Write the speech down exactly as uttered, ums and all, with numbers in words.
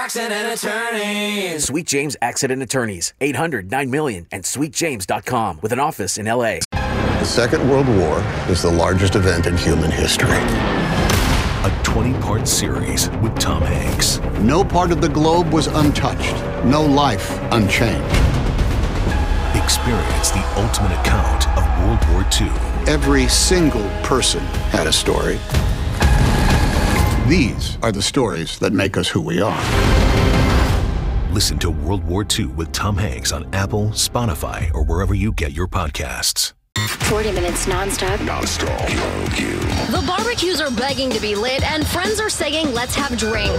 Accident Attorneys. Sweet James Accident Attorneys. eight hundred nine million and sweet james dot com with an office in L A. The Second World War is the largest event in human history. A twenty-part series with Tom Hanks. No part of the globe was untouched. No life unchanged. Experience the ultimate account of World War Two. Every single person had a story. These are the stories that make us who we are. Listen to World War Two with Tom Hanks on Apple, Spotify, or wherever you get your podcasts. forty minutes nonstop. Nonstop. The barbecues are begging to be lit, and friends are saying, let's have drinks.